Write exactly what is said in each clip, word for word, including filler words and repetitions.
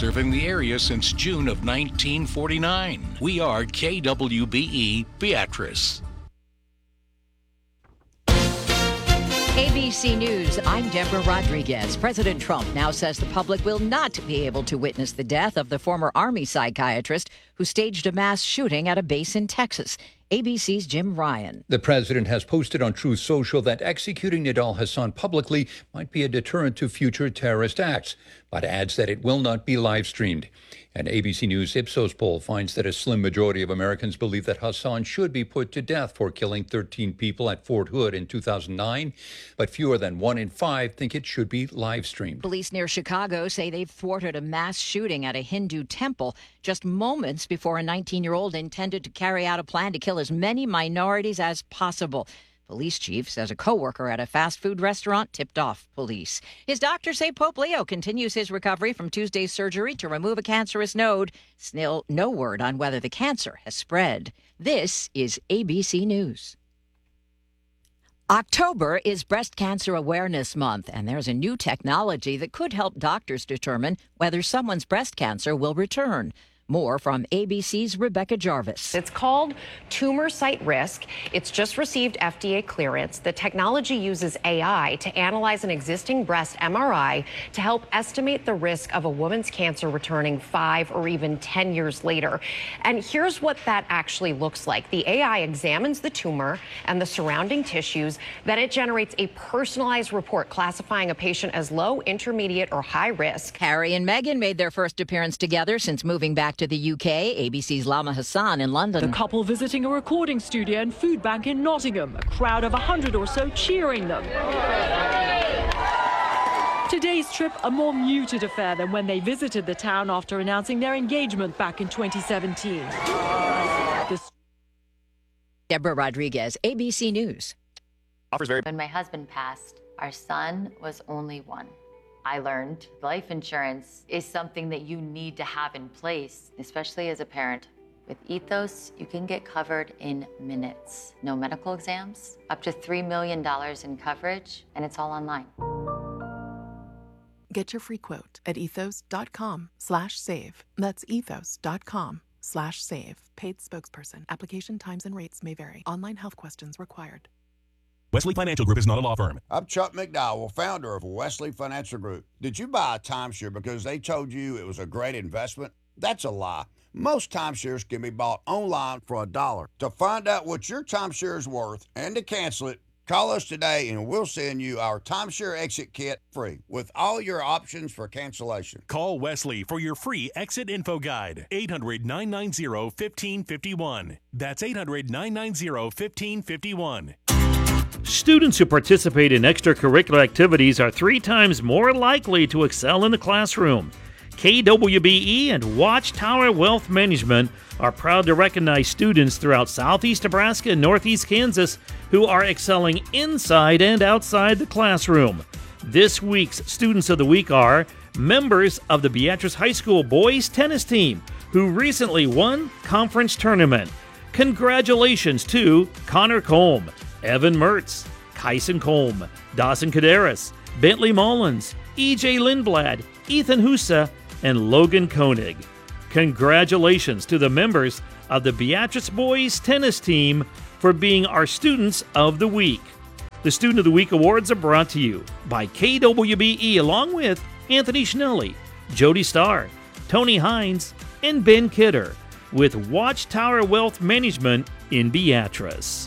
serving the area since June of nineteen forty-nine. We are K W B E Beatrice. A B C News, I'm Deborah Rodriguez. President Trump now says the public will not be able to witness the death of the former Army psychiatrist who staged a mass shooting at a base in Texas. A B C's Jim Ryan. The president has posted on Truth Social that executing Nidal Hasan publicly might be a deterrent to future terrorist acts, but adds that it will not be live streamed. An A B C News Ipsos poll finds that a slim majority of Americans believe that Hasan should be put to death for killing thirteen people at Fort Hood in two thousand nine, but fewer than one in five think it should be live streamed. Police near Chicago say they've thwarted a mass shooting at a Hindu temple just moments before a nineteen-year-old intended to carry out a plan to kill as many minorities as possible. Police chief says a co-worker at a fast food restaurant tipped off police. His doctors say Pope Leo continues his recovery from Tuesday's surgery to remove a cancerous node. Still no word on whether the cancer has spread. This is A B C News. October is Breast Cancer Awareness Month, and there's a new technology that could help doctors determine whether someone's breast cancer will return. More from A B C's Rebecca Jarvis. It's called Tumor Site Risk. It's just received F D A clearance. The technology uses A I to analyze an existing breast M R I to help estimate the risk of a woman's cancer returning five or even ten years later. And here's what that actually looks like. The A I examines the tumor and the surrounding tissues. Then it generates a personalized report classifying a patient as low, intermediate, or high risk. Harry and Meghan made their first appearance together since moving back to the U K. A B C's Lama Hassan in London. The couple visiting a recording studio and food bank in Nottingham. A crowd of a hundred or so cheering them. Today's trip a more muted affair than when they visited the town after announcing their engagement back in twenty seventeen. This- Deborah Rodriguez, A B C News. When my husband passed, our son was only one. I learned life insurance is something that you need to have in place, especially as a parent. With Ethos, you can get covered in minutes. No medical exams, up to three million dollars in coverage, and it's all online. Get your free quote at ethos.com slash save. That's ethos.com slash save. Paid spokesperson. Application times and rates may vary. Online health questions required. Wesley Financial Group is not a law firm. I'm Chuck McDowell, founder of Wesley Financial Group. Did you buy a timeshare because they told you it was a great investment? That's a lie. Most timeshares can be bought online for a dollar. To find out what your timeshare is worth and to cancel it, call us today and we'll send you our timeshare exit kit free with all your options for cancellation. Call Wesley for your free exit info guide. eight hundred, nine nine zero, one five five one. That's eight hundred, nine nine zero, one five five one. Students who participate in extracurricular activities are three times more likely to excel in the classroom. K W B E and Watchtower Wealth Management are proud to recognize students throughout southeast Nebraska and northeast Kansas who are excelling inside and outside the classroom. This week's Students of the Week are members of the Beatrice High School boys tennis team who recently won conference tournament. Congratulations to Connor Colm, Evan Mertz, Kyson Colm, Dawson Kaderis, Bentley Mullins, E J Lindblad, Ethan Husa, and Logan Koenig. Congratulations to the members of the Beatrice Boys Tennis Team for being our Students of the Week. The Student of the Week Awards are brought to you by K W B E along with Anthony Schnelly, Jody Starr, Tony Hines, and Ben Kidder with Watchtower Wealth Management in Beatrice.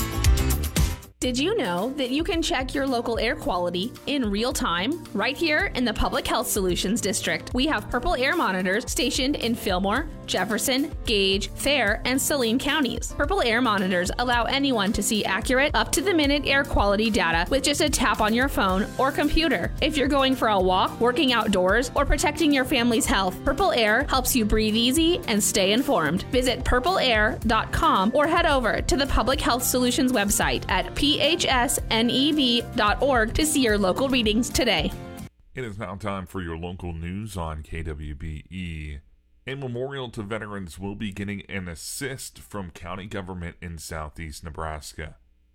Did you know that you can check your local air quality in real time right here in the Public Health Solutions District? We have Purple Air monitors stationed in Fillmore, Jefferson, Gage, Fair, and Saline counties. Purple Air monitors allow anyone to see accurate, up-to-the-minute air quality data with just a tap on your phone or computer. If you're going for a walk, working outdoors, or protecting your family's health, Purple Air helps you breathe easy and stay informed. Visit purple air dot com or head over to the Public Health Solutions website at p h s n e b dot org to see your local readings today. It is now time for your local news on K W B E. A memorial to veterans will be getting an assist from county government in southeast Nebraska.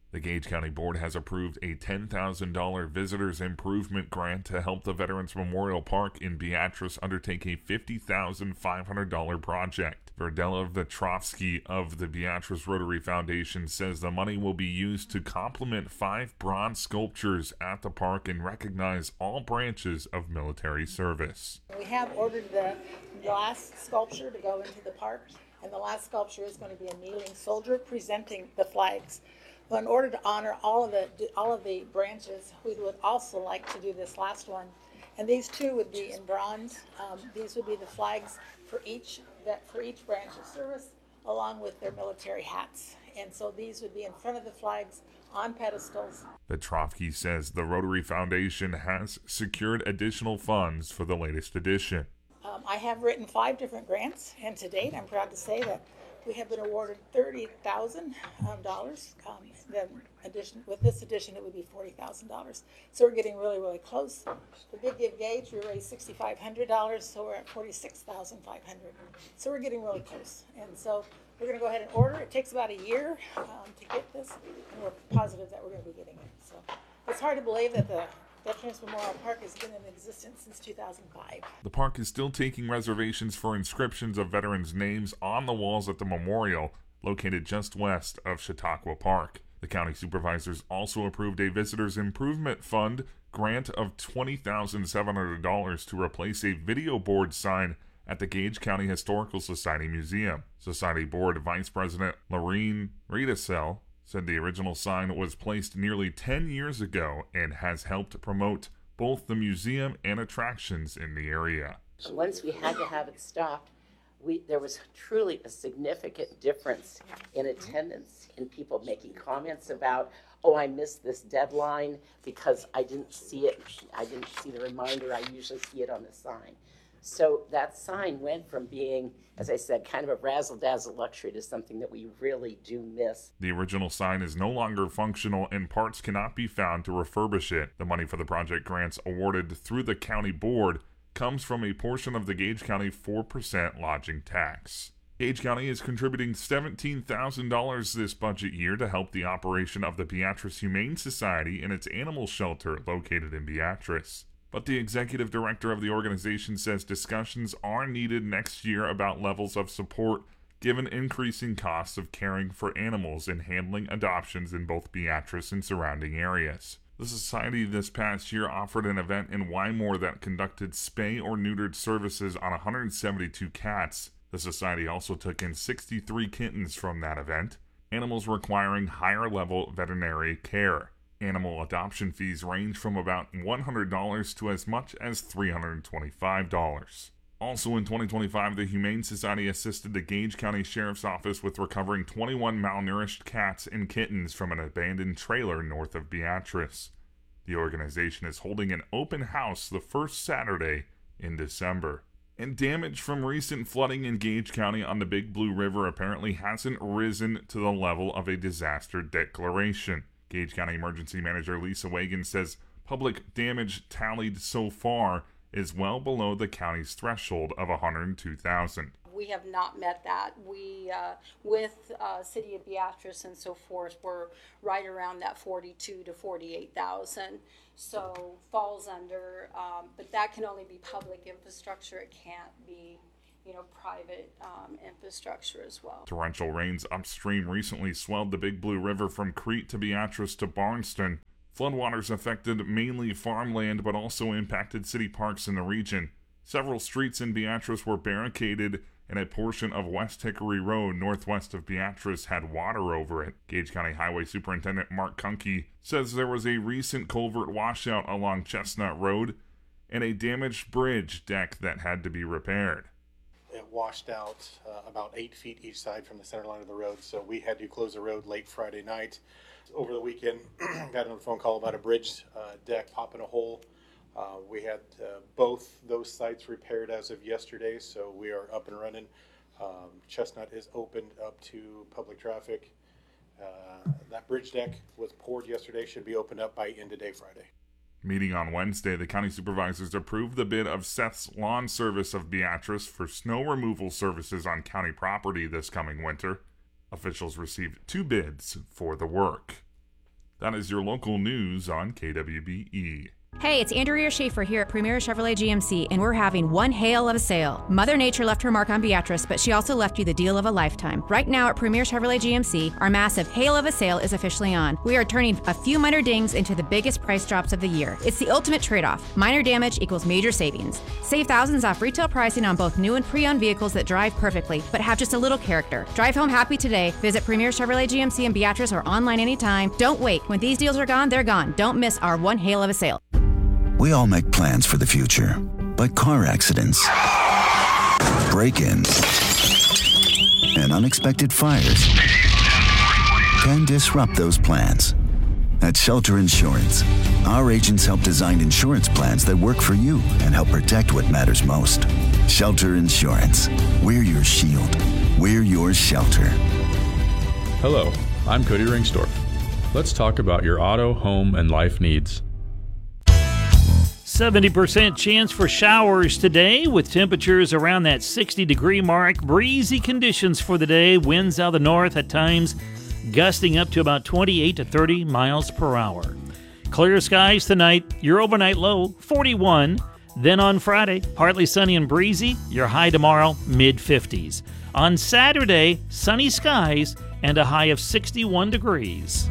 The Gage County Board has approved a ten thousand dollars Visitors Improvement Grant to help the Veterans Memorial Park in Beatrice undertake a fifty thousand five hundred dollars project. Verdella Vetrovsky of the Beatrice Rotary Foundation says the money will be used to complement five bronze sculptures at the park and recognize all branches of military service. We have ordered the last sculpture to go into the park, and the last sculpture is going to be a kneeling soldier presenting the flags. Well, in order to honor all of the all of the branches, we would also like to do this last one, and these two would be in bronze. Um, these would be the flags for each that for each branch of service, along with their military hats. And so these would be in front of the flags on pedestals. Petrovsky says the Rotary Foundation has secured additional funds for the latest edition. Um, I have written five different grants, and to date, I'm proud to say that we have been awarded thirty thousand dollars. Um, then addition, with this edition, it would be forty thousand dollars. So we're getting really, really close. The Big Give Gage, we raised six thousand five hundred dollars, so we're at forty-six thousand five hundred dollars. So we're getting really close. And so we're going to go ahead and order. It takes about a year um, to get this, and we're positive that we're going to be getting it. So it's hard to believe that the Veterans Memorial Park has been in existence since two thousand five. The park is still taking reservations for inscriptions of veterans' names on the walls at the memorial, located just west of Chautauqua Park. The county supervisors also approved a Visitors Improvement Fund grant of twenty thousand seven hundred dollars to replace a video board sign at the Gage County Historical Society Museum. Society Board Vice President Lorene Riedesel said the original sign was placed nearly ten years ago and has helped promote both the museum and attractions in the area. Once we had to have it stopped, we, there was truly a significant difference in attendance, in people making comments about, oh, I missed this deadline because I didn't see it, I didn't see the reminder, I usually see it on the sign. So that sign went from being, as I said, kind of a razzle-dazzle luxury to something that we really do miss. The original sign is no longer functional and parts cannot be found to refurbish it. The money for the project grants awarded through the county board comes from a portion of the Gage County four percent lodging tax. Gage County is contributing seventeen thousand dollars this budget year to help the operation of the Beatrice Humane Society and its animal shelter located in Beatrice. But the executive director of the organization says discussions are needed next year about levels of support given increasing costs of caring for animals and handling adoptions in both Beatrice and surrounding areas. The society this past year offered an event in Wymore that conducted spay or neutered services on one hundred seventy-two cats. The society also took in sixty-three kittens from that event, animals requiring higher level veterinary care. Animal adoption fees range from about one hundred dollars to as much as three hundred twenty-five dollars. Also in twenty twenty-five, the Humane Society assisted the Gage County Sheriff's Office with recovering twenty-one malnourished cats and kittens from an abandoned trailer north of Beatrice. The organization is holding an open house the first Saturday in December. And damage from recent flooding in Gage County on the Big Blue River apparently hasn't risen to the level of a disaster declaration. Gage County Emergency Manager Lisa Wagan says public damage tallied so far is well below the county's threshold of one hundred two thousand. We have not met that. We, uh, with uh, City of Beatrice and so forth, we're right around that forty-two to forty-eight thousand. So falls under, um, but that can only be public infrastructure. It can't be, you know, private um, infrastructure as well. Torrential rains upstream recently swelled the Big Blue River from Crete to Beatrice to Barnston. Floodwaters affected mainly farmland but also impacted city parks in the region. Several streets in Beatrice were barricaded and a portion of West Hickory Road northwest of Beatrice had water over it. Gage County Highway Superintendent Mark Kunke says there was a recent culvert washout along Chestnut Road and a damaged bridge deck that had to be repaired. It washed out uh, about eight feet each side from the center line of the road, so we had to close the road late Friday night. Over the weekend, got another phone call about a bridge uh, deck popping a hole. Uh, we had uh, both those sites repaired as of yesterday, so we are up and running. Um, Chestnut is opened up to public traffic. Uh, that bridge deck was poured yesterday, should be opened up by end of day Friday. Meeting on Wednesday, the county supervisors approved the bid of Seth's Lawn Service of Beatrice for snow removal services on county property this coming winter. Officials received two bids for the work. That is your local news on K W B E. Hey, it's Andrea Schaefer here at Premier Chevrolet G M C, and we're having one hail of a sale. Mother Nature left her mark on Beatrice, but she also left you the deal of a lifetime. Right now at Premier Chevrolet G M C, our massive hail of a sale is officially on. We are turning a few minor dings into the biggest price drops of the year. It's the ultimate trade-off. Minor damage equals major savings. Save thousands off retail pricing on both new and pre-owned vehicles that drive perfectly, but have just a little character. Drive home happy today. Visit Premier Chevrolet G M C in Beatrice or online anytime. Don't wait. When these deals are gone, they're gone. Don't miss our one hail of a sale. We all make plans for the future, but car accidents, break-ins, and unexpected fires can disrupt those plans. At Shelter Insurance, our agents help design insurance plans that work for you and help protect what matters most. Shelter Insurance. We're your shield. We're your shelter. Hello, I'm Cody Ringstorff. Let's talk about your auto, home, and life needs. seventy percent chance for showers today with temperatures around that sixty degree mark. Breezy conditions for the day. Winds out of the north at times gusting up to about twenty-eight to thirty miles per hour. Clear skies tonight. Your overnight low, forty-one. Then on Friday, partly sunny and breezy. Your high tomorrow, mid fifties. On Saturday, sunny skies and a high of sixty-one degrees.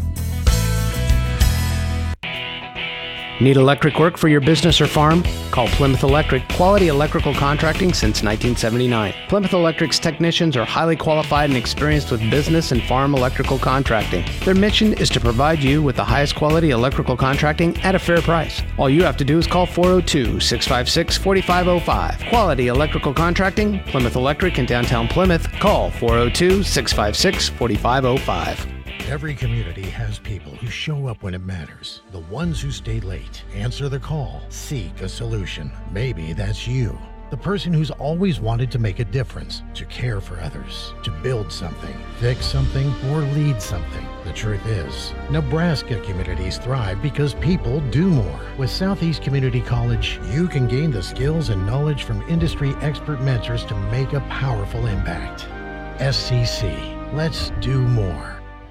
Need electric work for your business or farm? Call Plymouth Electric, quality electrical contracting since nineteen seventy-nine. Plymouth Electric's technicians are highly qualified and experienced with business and farm electrical contracting. Their mission is to provide you with the highest quality electrical contracting at a fair price. All you have to do is call four oh two, six five six, four five oh five. Quality electrical contracting, Plymouth Electric in downtown Plymouth. Call four oh two, six five six, four five oh five. Every community has people who show up when it matters. The ones who stay late, answer the call, seek a solution. Maybe that's you. The person who's always wanted to make a difference, to care for others, to build something, fix something, or lead something. The truth is, Nebraska communities thrive because people do more. With Southeast Community College, you can gain the skills and knowledge from industry expert mentors to make a powerful impact. S C C, let's do more.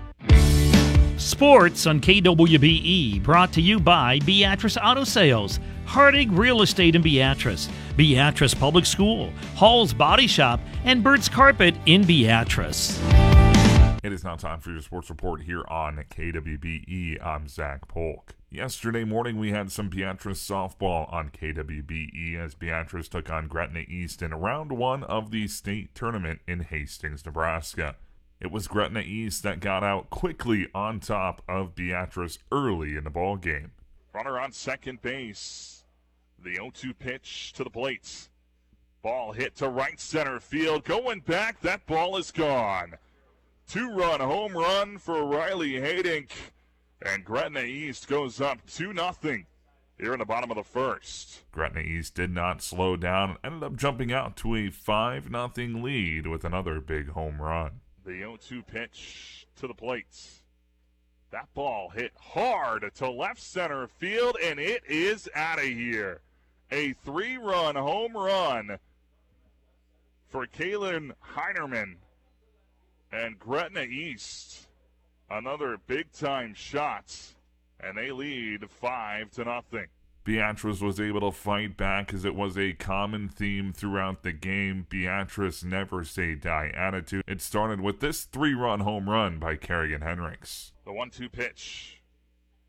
Sports on K W B E, brought to you by Beatrice Auto Sales, Hardig Real Estate in Beatrice, Beatrice Public School, Hall's Body Shop, and Bird's Carpet in Beatrice. It is now time for your sports report here on K W B E. I'm Zach Polk. Yesterday morning, we had some Beatrice softball on K W B E as Beatrice took on Gretna East in round one of the state tournament in Hastings, Nebraska. It was Gretna East that got out quickly on top of Beatrice early in the ball game. Runner on second base. The oh two pitch to the plate. Ball hit to right center field. Going back, that ball is gone. Two-run home run for Riley Haydink. And Gretna East goes up two nothing here in the bottom of the first. Gretna East did not slow down and ended up jumping out to a five nothing lead with another big home run. The oh two pitch to the plate. That ball hit hard to left center field, and it is out of here. A three-run home run for Kalen Heinerman and Gretna East. Another big-time shot, and they lead five to nothing. Beatrice was able to fight back as it was a common theme throughout the game. Beatrice never say die attitude. It started with this three-run home run by Kerrigan Henricks. The one two pitch